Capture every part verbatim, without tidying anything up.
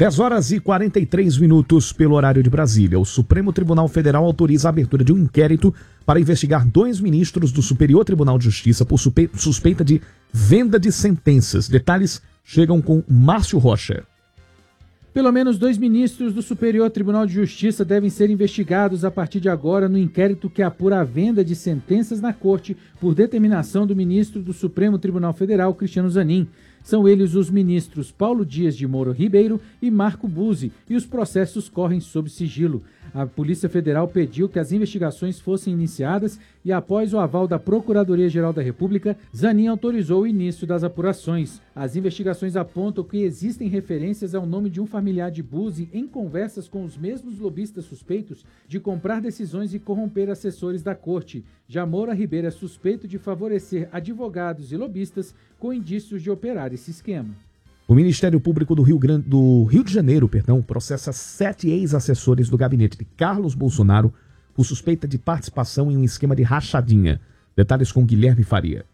dez horas e quarenta e três minutos pelo horário de Brasília. O Supremo Tribunal Federal autoriza a abertura de um inquérito para investigar dois ministros do Superior Tribunal de Justiça por suspeita de venda de sentenças. Detalhes chegam com Márcio Rocha. Pelo menos dois ministros do Superior Tribunal de Justiça devem ser investigados a partir de agora no inquérito que apura a venda de sentenças na Corte por determinação do ministro do Supremo Tribunal Federal, Cristiano Zanin. São eles os ministros Paulo Dias de Moura Ribeiro e Marco Buzzi, e os processos correm sob sigilo. A Polícia Federal pediu que as investigações fossem iniciadas e, após o aval da Procuradoria-Geral da República, Zanin autorizou o início das apurações. As investigações apontam que existem referências ao nome de um familiar de Buzzi em conversas com os mesmos lobistas suspeitos de comprar decisões e corromper assessores da Corte. Já Moura Ribeiro é suspeito de favorecer advogados e lobistas com indícios de operar esse esquema. O Ministério Público do Rio, Grande, do Rio de Janeiro perdão, processa sete ex-assessores do gabinete de Carlos Bolsonaro por suspeita de participação em um esquema de rachadinha. Detalhes com Guilherme Faria.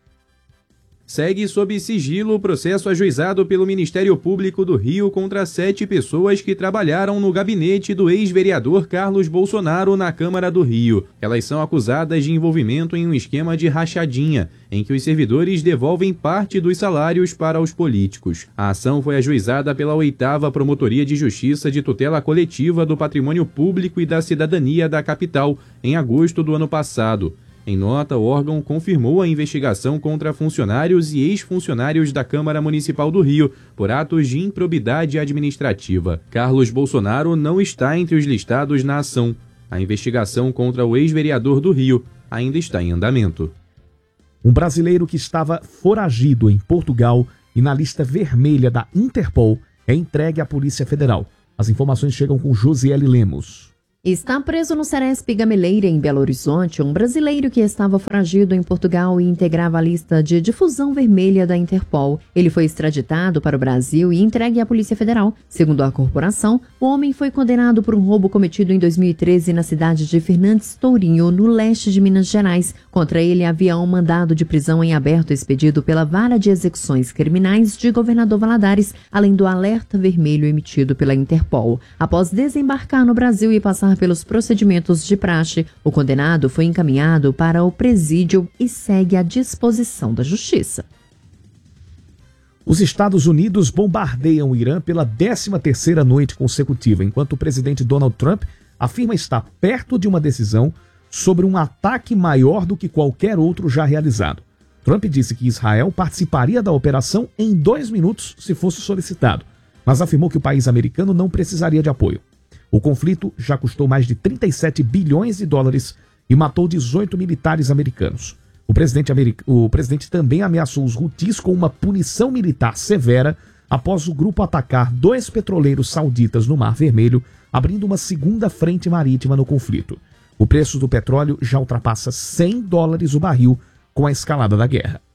Segue sob sigilo o processo ajuizado pelo Ministério Público do Rio contra sete pessoas que trabalharam no gabinete do ex-vereador Carlos Bolsonaro na Câmara do Rio. Elas são acusadas de envolvimento em um esquema de rachadinha, em que os servidores devolvem parte dos salários para os políticos. A ação foi ajuizada pela oitava Promotoria de Justiça de Tutela Coletiva do Patrimônio Público e da Cidadania da capital, em agosto do ano passado. Em nota, o órgão confirmou a investigação contra funcionários e ex-funcionários da Câmara Municipal do Rio por atos de improbidade administrativa. Carlos Bolsonaro não está entre os listados na ação. A investigação contra o ex-vereador do Rio ainda está em andamento. Um brasileiro que estava foragido em Portugal e na lista vermelha da Interpol é entregue à Polícia Federal. As informações chegam com Josiele Lemos. Está preso no Ceresp Gameleira, em Belo Horizonte, um brasileiro que estava foragido em Portugal e integrava a lista de difusão vermelha da Interpol. Ele foi extraditado para o Brasil e entregue à Polícia Federal. Segundo a corporação, o homem foi condenado por um roubo cometido em dois mil e treze na cidade de Fernandes Tourinho, no leste de Minas Gerais. Contra ele havia um mandado de prisão em aberto expedido pela Vara de Execuções Criminais de Governador Valadares, além do alerta vermelho emitido pela Interpol. Após desembarcar no Brasil e passar pelos procedimentos de praxe, o condenado foi encaminhado para o presídio e segue à disposição da Justiça. Os Estados Unidos bombardeiam o Irã pela décima terceira noite consecutiva, enquanto o presidente Donald Trump afirma estar perto de uma decisão sobre um ataque maior do que qualquer outro já realizado. Trump disse que Israel participaria da operação em dois minutos se fosse solicitado, mas afirmou que o país americano não precisaria de apoio. O conflito já custou mais de trinta e sete bilhões de dólares e matou dezoito militares americanos. O presidente, americ... o presidente também ameaçou os Houthis com uma punição militar severa após o grupo atacar dois petroleiros sauditas no Mar Vermelho, abrindo uma segunda frente marítima no conflito. O preço do petróleo já ultrapassa cem dólares o barril com a escalada da guerra.